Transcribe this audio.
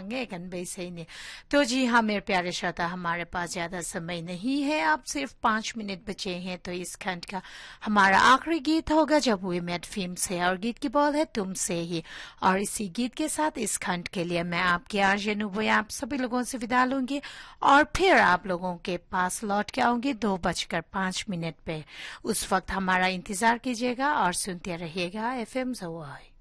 खंगे कनबे से ने। तो जी हाँ मेरे प्यारे श्रोता, हमारे पास ज्यादा समय नहीं है, अब सिर्फ 5 मिनट बचे हैं। तो इस खंड का हमारा आखिरी गीत होगा जब वी मेट फिल्म से, और गीत की बोल है तुमसे ही। और इसी गीत के साथ इस खंड के लिए मैं आपकी आरजे नुबुई आप सभी लोगों से विदा लूंगी और फिर आप लोगों के पास लौट के आऊंगी 2:05 पे। उस वक्त हमारा इंतजार कीजिएगा और सुनते रहिएगा FM ज़ोई।